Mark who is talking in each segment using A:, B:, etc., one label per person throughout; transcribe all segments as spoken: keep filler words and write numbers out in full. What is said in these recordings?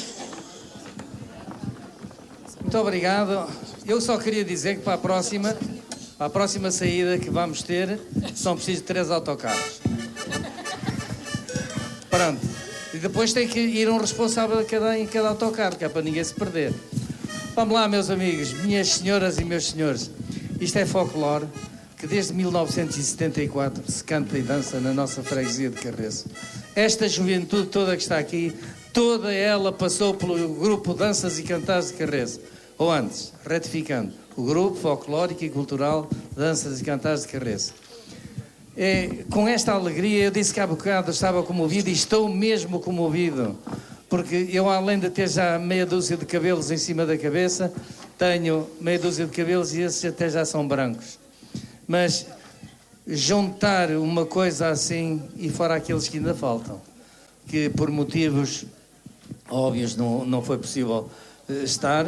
A: Muito obrigado. Eu só queria dizer que para a próxima, para a próxima saída que vamos ter, são precisos três autocarros. Pronto. E depois tem que ir um responsável de cada, em cada autocarro, que é para ninguém se perder. Vamos lá, meus amigos, minhas senhoras e meus senhores. Isto é folclore que desde mil novecentos e setenta e quatro se canta e dança na nossa freguesia de Carreço. Esta juventude toda que está aqui, toda ela passou pelo grupo Danças e Cantares de Carreço. Ou antes, retificando, o grupo folclórico e cultural Danças e Cantares de Carreço. É, com esta alegria, eu disse que há bocado estava comovido e estou mesmo comovido, porque eu, além de ter já meia dúzia de cabelos em cima da cabeça, tenho meia dúzia de cabelos e esses até já são brancos. Mas juntar uma coisa assim e fora aqueles que ainda faltam, que por motivos óbvios não, não foi possível estar,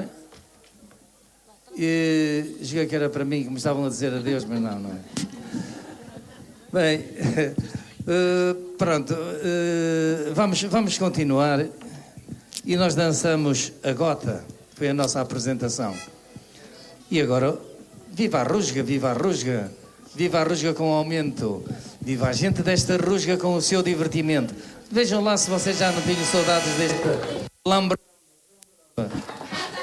A: e joguei que era para mim, que me estavam a dizer adeus, mas não, não é. Bem, uh, pronto, uh, vamos, vamos continuar e nós dançamos a Gota, foi a nossa apresentação. E agora, viva a rusga, viva a rusga, viva a rusga com aumento, viva a gente desta rusga com o seu divertimento. Vejam lá se vocês já não tinham saudades deste lambre.